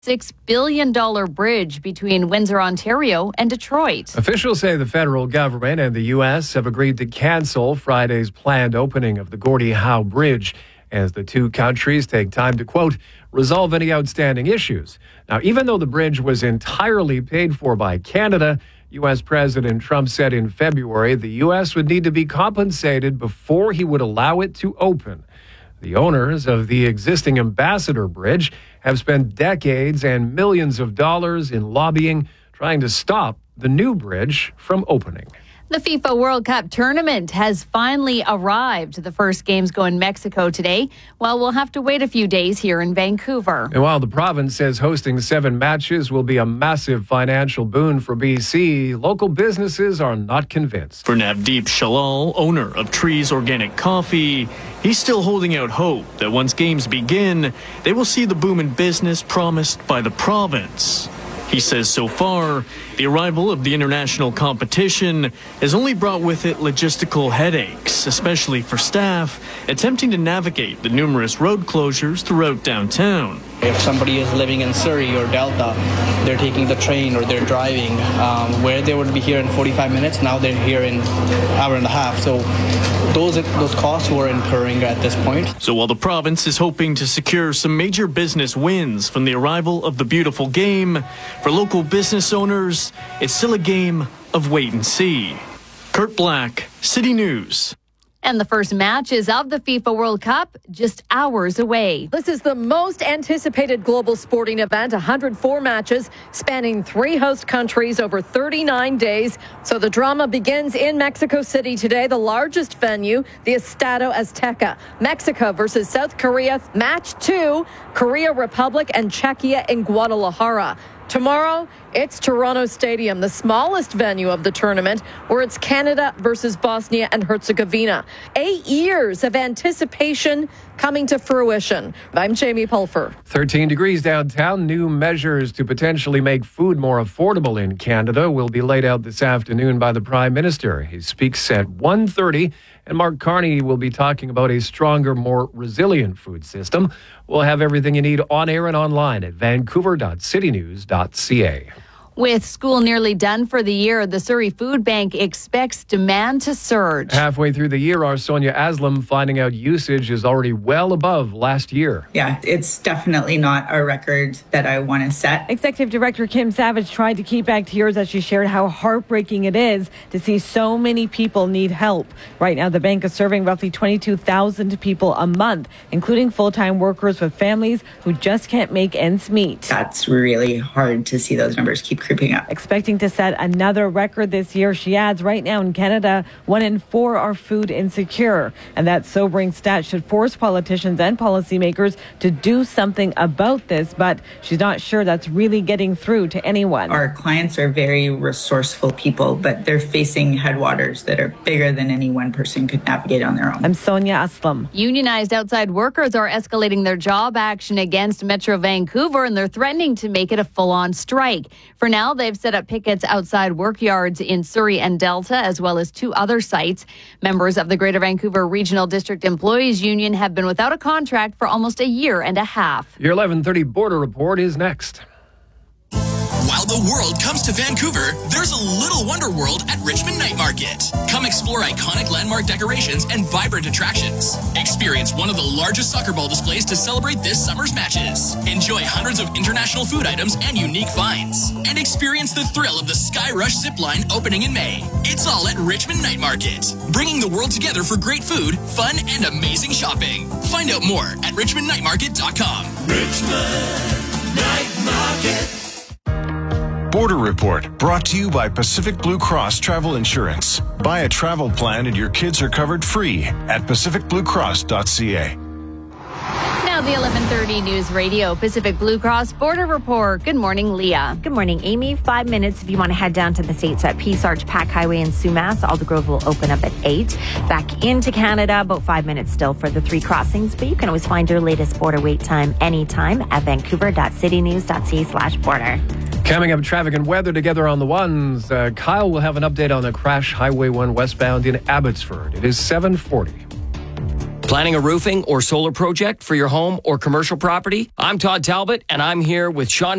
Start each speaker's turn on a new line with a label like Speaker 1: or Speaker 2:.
Speaker 1: $6 billion bridge between Windsor, Ontario and Detroit.
Speaker 2: Officials say the federal government and the U.S. have agreed to cancel Friday's planned opening of the Gordie Howe Bridge as the two countries take time to, quote, resolve any outstanding issues. Now, even though the bridge was entirely paid for by Canada, U.S. President Trump said in February the U.S. would need to be compensated before he would allow it to open. The owners of the existing Ambassador Bridge have spent decades and millions of dollars in lobbying, trying to stop the new bridge from opening.
Speaker 1: The FIFA World Cup tournament has finally arrived. The first games go in Mexico today, while we'll have to wait a few days here in Vancouver.
Speaker 2: And while the province says hosting 7 matches will be a massive financial boon for BC, local businesses are not convinced.
Speaker 3: For Navdeep Shalal, owner of Trees Organic Coffee, he's still holding out hope that once games begin, they will see the boom in business promised by the province. He says so far, the arrival of the international competition has only brought with it logistical headaches, especially for staff attempting to navigate the numerous road closures throughout downtown.
Speaker 4: If somebody is living in Surrey or Delta, they're taking the train or they're driving, where they would be here in 45 minutes, now they're here in an hour and a half. So those costs we're incurring at this point.
Speaker 3: So while the province is hoping to secure some major business wins from the arrival of the beautiful game, for local business owners, it's still a game of wait and see. Kurt Black, City News.
Speaker 1: And the first matches of the FIFA World Cup just hours away.
Speaker 5: This is the most anticipated global sporting event, 104 matches spanning 3 host countries over 39 days. So the drama begins in Mexico City today, the largest venue, the Estadio Azteca. Mexico versus South Korea, match 2, Korea Republic and Czechia in Guadalajara. Tomorrow, it's Toronto Stadium, the smallest venue of the tournament, where it's Canada versus Bosnia and Herzegovina. 8 years of anticipation coming to fruition. I'm Jamie Pulfer.
Speaker 2: 13 degrees downtown. New measures to potentially make food more affordable in Canada will be laid out this afternoon by the Prime Minister. He speaks at 1:30, and Mark Carney will be talking about a stronger, more resilient food system. We'll have everything you need on air and online at vancouver.citynews.ca.
Speaker 1: With school nearly done for the year, the Surrey Food Bank expects demand to surge.
Speaker 2: Halfway through the year, our Sonia Aslam finding out usage is already well above last year.
Speaker 6: Yeah, it's definitely not a record that I want to set.
Speaker 7: Executive Director Kim Savage tried to keep back tears as she shared how heartbreaking it is to see so many people need help. Right now, the bank is serving roughly 22,000 people a month, including full-time workers with families who just can't make ends meet.
Speaker 6: That's really hard to see those numbers keep creeping up.
Speaker 7: Expecting to set another record this year, she adds, right now in Canada, 1 in 4 are food insecure. And that sobering stat should force politicians and policymakers to do something about this, but she's not sure that's really getting through to anyone.
Speaker 6: Our clients are very resourceful people, but they're facing headwaters that are bigger than any one person could navigate on their own.
Speaker 7: I'm Sonia Aslam.
Speaker 1: Unionized outside workers are escalating their job action against Metro Vancouver, and they're threatening to make it a full-on strike. For now, they've set up pickets outside work yards in Surrey and Delta, as well as 2 other sites. Members of the Greater Vancouver Regional District Employees Union have been without a contract for almost a year and a half.
Speaker 2: Your 11:30 Border Report is next.
Speaker 8: While the world comes to Vancouver, there's a little wonder world at Richmond Night Market. Come explore iconic landmark decorations and vibrant attractions. Experience one of the largest soccer ball displays to celebrate this summer's matches. Enjoy hundreds of international food items and unique finds. And experience the thrill of the Sky Rush zipline opening in May. It's all at Richmond Night Market, bringing the world together for great food, fun, and amazing shopping. Find out more at richmondnightmarket.com.
Speaker 9: Richmond Night Market.
Speaker 10: Border Report, brought to you by Pacific Blue Cross Travel Insurance. Buy a travel plan and your kids are covered free at pacificbluecross.ca.
Speaker 1: Now the 11:30 News Radio Pacific Blue Cross Border Report. Good morning, Leah.
Speaker 11: Good morning, Amy. 5 minutes if you want to head down to the States at Peace Arch Pack Highway in Sumas. Aldergrove will open up at 8. Back into Canada, about 5 minutes still for the 3 crossings, but you can always find your latest border wait time anytime at vancouver.citynews.ca/border.
Speaker 2: Coming up, traffic and weather together on the ones. Kyle will have an update on the crash Highway 1 westbound in Abbotsford. It is 7:40.
Speaker 12: Planning a roofing or solar project for your home or commercial property? I'm Todd Talbot, and I'm here with Sean